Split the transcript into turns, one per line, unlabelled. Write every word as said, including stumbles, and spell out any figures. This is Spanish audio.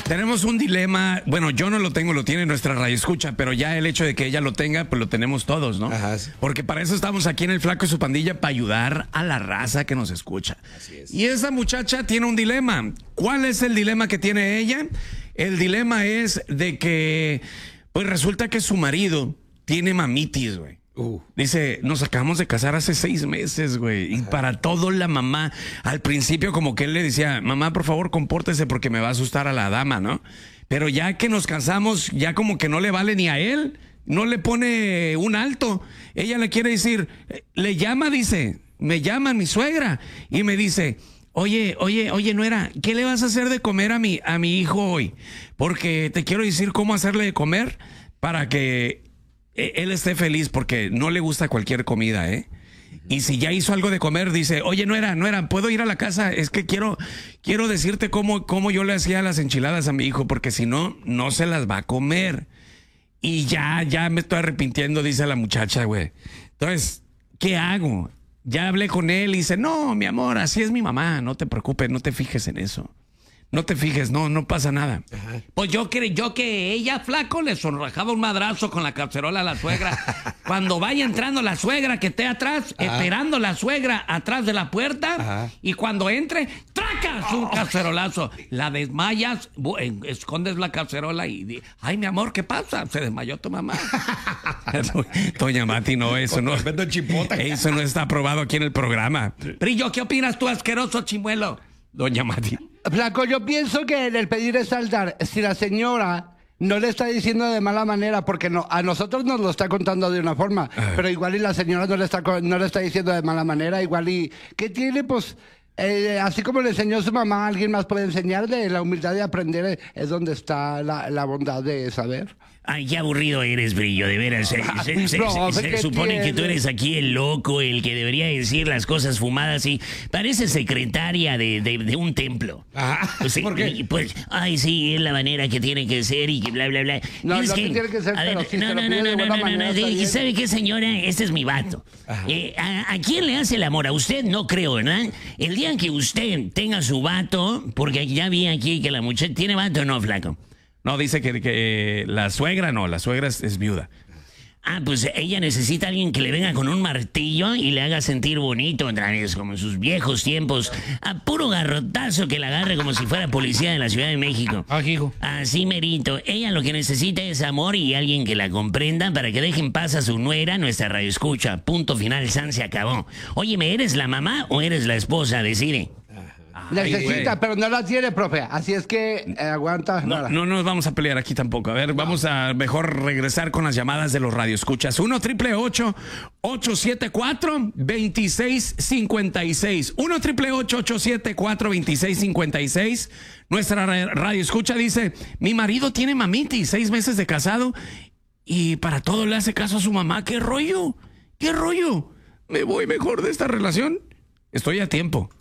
tenemos un dilema. Bueno, yo no lo tengo, lo tiene nuestra radioescucha, pero ya el hecho de que ella lo tenga, pues lo tenemos todos, ¿no?
Ajá, sí.
Porque para eso estamos aquí en El Flaco y su pandilla, para ayudar a la raza que nos escucha.
Así es.
Y esa muchacha tiene un dilema. ¿Cuál es el dilema que tiene ella? El dilema es de que, pues resulta que su marido tiene mamitis, güey.
Uh.
Dice, nos acabamos de casar hace seis meses, güey. Y para todo la mamá, al principio como que él le decía, mamá, por favor, compórtese porque me va a asustar a la dama, ¿no? Pero ya que nos casamos, ya como que no le vale ni a él, no le pone un alto. Ella le quiere decir, le llama, dice, me llama mi suegra y me dice, oye, oye, oye, nuera, ¿qué le vas a hacer de comer a mi, a mi hijo hoy? Porque te quiero decir cómo hacerle de comer para que él esté feliz, porque no le gusta cualquier comida, ¿eh? Y si ya hizo algo de comer, dice, oye, nuera, nuera, ¿puedo ir a la casa? Es que quiero, quiero decirte cómo, cómo yo le hacía las enchiladas a mi hijo, porque si no, no se las va a comer. Y ya, ya me estoy arrepintiendo, dice la muchacha, güey. Entonces, ¿qué hago? Ya hablé con él y dice, no, mi amor, así es mi mamá, no te preocupes, no te fijes en eso. No te fijes, no, no pasa nada.
Ajá. Pues yo que, yo que ella, flaco, le sonrojaba un madrazo con la cacerola a la suegra. Cuando vaya entrando la suegra que esté atrás, ajá, esperando la suegra atrás de la puerta, ajá, y cuando entre, ¡tracas! Un cacerolazo. La desmayas, escondes la cacerola y di, ay, mi amor, ¿qué pasa? Se desmayó tu mamá.
Doña Mati, no, eso no. Eso no está aprobado aquí en el programa.
Brillo, ¿qué opinas tú, asqueroso chimuelo?
Doña Mati.
Flaco, yo pienso que en el pedir es altar, si la señora no le está diciendo de mala manera, porque no, a nosotros nos lo está contando de una forma, uh, pero igual y la señora no le está, no le está diciendo de mala manera, igual y... ¿Qué tiene? Pues... Eh, así como le enseñó su mamá, alguien más puede enseñarle. La humildad de aprender es donde está la, la bondad de saber.
Ay, qué aburrido eres, Brillo, de veras. Se, se, se, no, se, se supone tiene? que tú eres aquí el loco, el que debería decir las cosas fumadas y parece secretaria de, de, de un templo.
Ah,
pues,
¿por qué?
Y, pues, ay, sí, es la manera que tiene que ser y que bla, bla, bla.
No, no que, que tiene que ser, pero si
no, no, no, no, no, no, no, no, no. ¿Sabe qué, señora? Este es mi vato. Eh, ¿a, ¿A quién le hace el amor? A usted no creo, ¿verdad? El día que usted tenga su vato, porque ya vi aquí que la muchacha tiene vato o no, flaco.
No, dice que, que la suegra no, la suegra es, es viuda.
Ah, pues ella necesita a alguien que le venga con un martillo y le haga sentir bonito otra vez, como en sus viejos tiempos. A puro garrotazo que la agarre como si fuera policía de la Ciudad de México.
Ah, hijo.
Así merito. Ella lo que necesita es amor y alguien que la comprenda para que deje en paz a su nuera, nuestra radioescucha. Punto final, San, se acabó. Óyeme, ¿eres la mamá o eres la esposa? Decide.
Necesita, Ay, pero no la tiene, profe. Así es que eh, aguanta.
No, no nos vamos a pelear aquí tampoco. A ver, no. vamos a mejor regresar con las llamadas de los radioescuchas. uno triple ocho ocho siete cuatro dos seis cinco seis. uno triple ocho ocho siete cuatro dos seis cinco seis. Nuestra radioescucha dice: mi marido tiene mamitis, seis meses de casado y para todo le hace caso a su mamá. ¿Qué rollo? ¿Qué rollo? ¿Me voy mejor de esta relación? Estoy a tiempo.